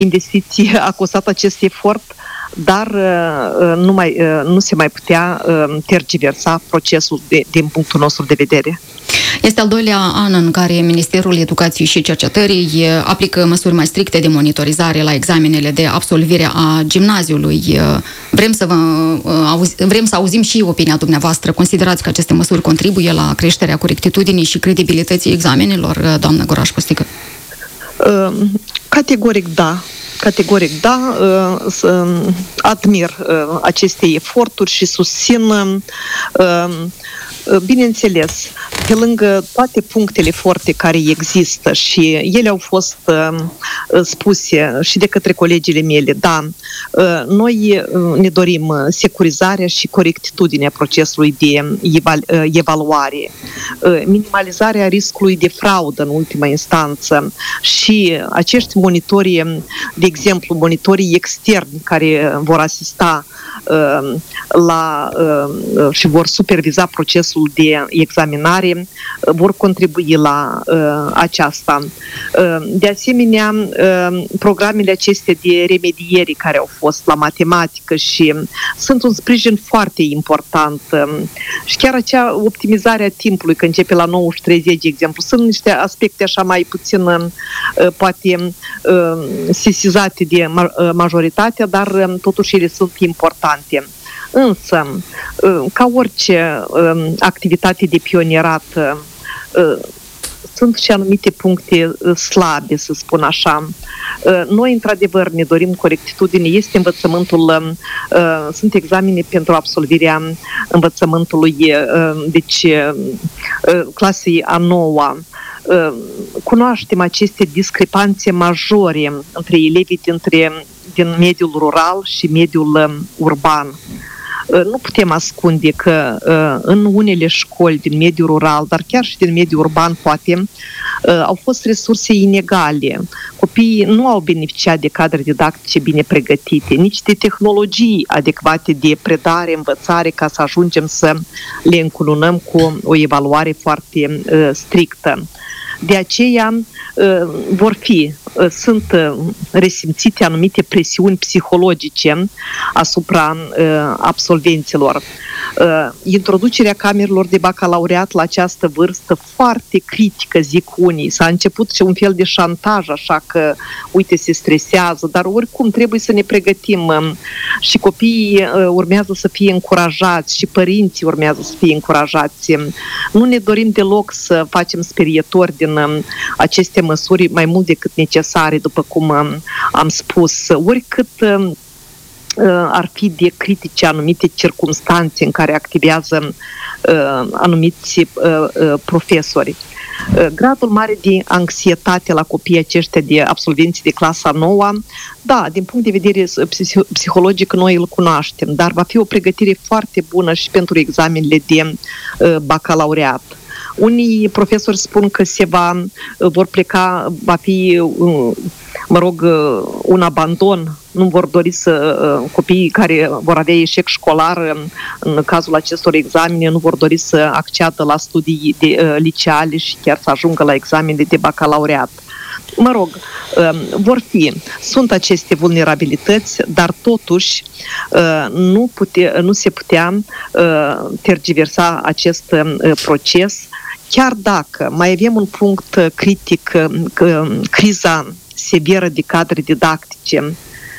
investiții a costat acest efort, dar nu se mai putea tergiversa procesul din punctul nostru de vedere. Este al doilea an în care Ministerul Educației și Cercetării aplică măsuri mai stricte de monitorizare la examenele de absolvire a gimnaziului. Vrem să auzim și opinia dumneavoastră. Considerați că aceste măsuri contribuie la creșterea corectitudinii și credibilității examenelor, doamnă Goraș-Costică? Categoric da, admir aceste eforturi și susțin, bineînțeles, pe lângă toate punctele forte care există și ele au fost spuse și de către colegile mele, da, noi ne dorim securizarea și corectitudinea procesului de evaluare, minimalizarea riscului de fraudă în ultima instanță și acești monitori, de exemplu, monitorii externi care vor asista și vor superviza procesul de examinare, vor contribui la aceasta. De asemenea, programele acestea de remediere care au fost la matematică și sunt un sprijin foarte important și chiar acea optimizare a timpului, că începe la 9:30, de exemplu, sunt niște aspecte așa mai puțin poate sesizate de majoritatea, dar totuși ele sunt importante. Însă, ca orice activitate de pionierat, sunt și anumite puncte slabe, să spun așa. Noi, într-adevăr, ne dorim corectitudine. Este învățământul, sunt examene pentru absolvirea învățământului, deci clasei a 9-a. Cunoaștem aceste discrepanțe majore între elevii din mediul rural și mediul urban. Nu putem ascunde că în unele școli din mediul rural, dar chiar și din mediul urban, poate, au fost resurse inegale. Copiii nu au beneficiat de cadre didactice bine pregătite, nici de tehnologii adecvate de predare, învățare, ca să ajungem să le încununăm cu o evaluare foarte strictă. De aceea sunt resimțite anumite presiuni psihologice asupra absolvenților. Introducerea camerelor de bacalaureat la această vârstă foarte critică, zic unii. S-a început și un fel de șantaj, așa că, uite, se stresează, dar oricum trebuie să ne pregătim și copiii urmează să fie încurajați și părinții urmează să fie încurajați. Nu ne dorim deloc să facem sperietori din aceste măsuri mai mult decât necesare, după cum am spus, oricât ar fi de critice anumite circumstanțe în care activează anumiți profesori. Gradul mare de anxietate la copiii aceștia de absolvenții de clasa 9-a, da, din punct de vedere psihologic noi îl cunoaștem, dar va fi o pregătire foarte bună și pentru examenele de bacalaureat. Unii profesori spun că vor pleca, va fi, un abandon, nu vor dori copiii care vor avea eșec școlar în cazul acestor examene, nu vor dori să acceadă la studii liceale și chiar să ajungă la examene de bacalaureat. Sunt aceste vulnerabilități, dar totuși nu se putea tergiversa acest proces, chiar dacă mai avem un punct critic, criza severă de cadre didactice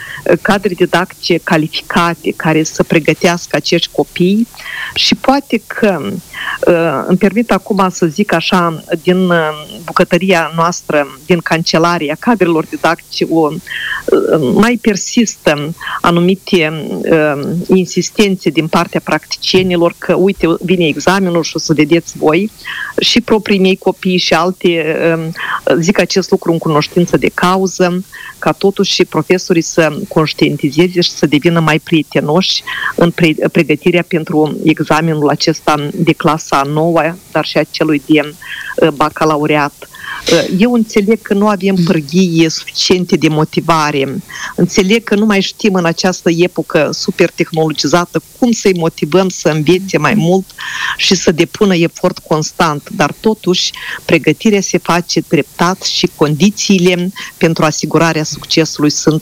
calificate care să pregătească acești copii și poate că îmi permit acum să zic așa, din bucătăria noastră, din cancelaria cadrelor didactice, mai persistă anumite insistențe din partea practicienilor că, uite, vine examenul și o să vedeți voi, și proprii mei copii și alte zic acest lucru în cunoștință de cauză, ca totuși profesorii să conștientizeze și să devină mai prietenoși în pregătirea pentru examenul acesta de clasa 9, dar și a celui de bacalaureat. Eu înțeleg că nu avem pârghii suficiente de motivare. Înțeleg că nu mai știm în această epocă super tehnologizată cum să-i motivăm să învețe mai mult și să depună efort constant. Dar totuși, pregătirea se face treptat și condițiile pentru asigurarea succesului sunt